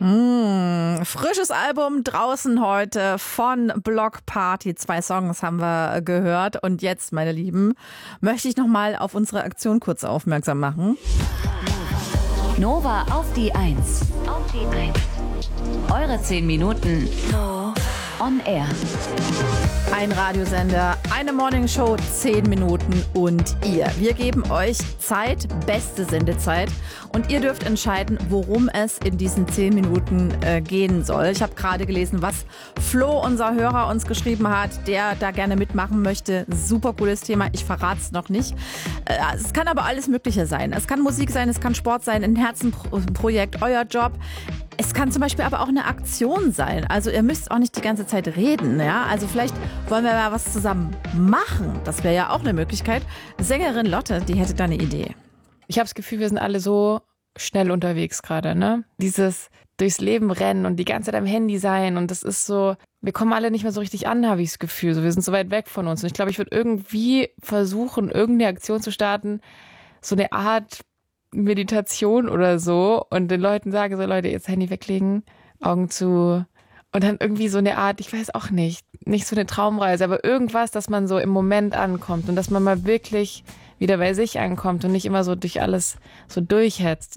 Frisches Album draußen heute von Block Party. 2 Songs haben wir gehört. Und jetzt, meine Lieben, möchte ich nochmal auf unsere Aktion kurz aufmerksam machen. Nova auf die 1. Auf die 1. Eure 10 Minuten on air. Ein Radiosender, eine Morningshow, 10 Minuten und ihr. Wir geben euch Zeit, beste Sendezeit. Und ihr dürft entscheiden, worum es in diesen 10 Minuten gehen soll. Ich habe gerade gelesen, was Flo, unser Hörer, uns geschrieben hat, der da gerne mitmachen möchte. Super cooles Thema, ich verrate es noch nicht. Es kann aber alles Mögliche sein. Es kann Musik sein, es kann Sport sein, ein Herzenprojekt, euer Job. Es kann zum Beispiel aber auch eine Aktion sein. Also ihr müsst auch nicht die ganze Zeit reden. Ja? Also vielleicht wollen wir mal was zusammen machen. Das wäre ja auch eine Möglichkeit. Sängerin Lotte, die hätte da eine Idee. Ich habe das Gefühl, wir sind alle so schnell unterwegs gerade, ne? Dieses durchs Leben rennen und die ganze Zeit am Handy sein und das ist so, wir kommen alle nicht mehr so richtig an, habe ich das Gefühl. So, wir sind so weit weg von uns und ich glaube, ich würde irgendwie versuchen, irgendeine Aktion zu starten, so eine Art Meditation oder so und den Leuten sagen so, Leute, jetzt Handy weglegen, Augen zu und dann irgendwie so eine Art, ich weiß auch nicht so eine Traumreise, aber irgendwas, dass man so im Moment ankommt und dass man mal wirklich wieder bei sich ankommt und nicht immer so durch alles so durchhetzt.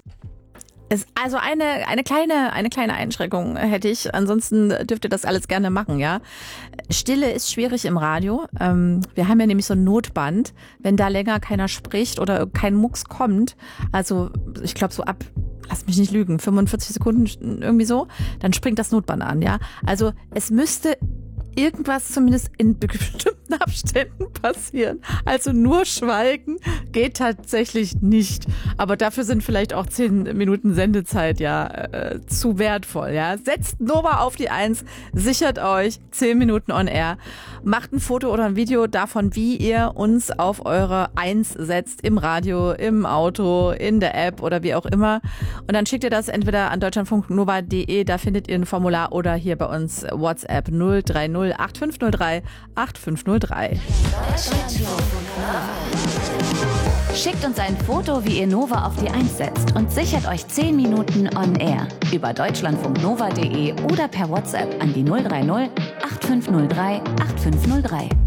Also eine kleine Einschränkung hätte ich. Ansonsten dürft ihr das alles gerne machen, ja. Stille ist schwierig im Radio. Wir haben ja nämlich so ein Notband. Wenn da länger keiner spricht oder kein Mucks kommt, also ich glaube so ab, lass mich nicht lügen, 45 Sekunden irgendwie so, dann springt das Notband an, ja. Also es müsste irgendwas zumindest in bestimmten Abständen passieren. Also nur schweigen geht tatsächlich nicht. Aber dafür sind vielleicht auch 10 Minuten Sendezeit zu wertvoll. Ja? Setzt Nova auf die 1, sichert euch 10 Minuten on air, macht ein Foto oder ein Video davon, wie ihr uns auf eure 1 setzt, im Radio, im Auto, in der App oder wie auch immer. Und dann schickt ihr das entweder an deutschlandfunknova.de, da findet ihr ein Formular, oder hier bei uns WhatsApp 030 8503 8503. Schickt uns ein Foto, wie ihr Nova auf die 1 setzt und sichert euch 10 Minuten on air über deutschlandfunknova.de oder per WhatsApp an die 030 8503 8503.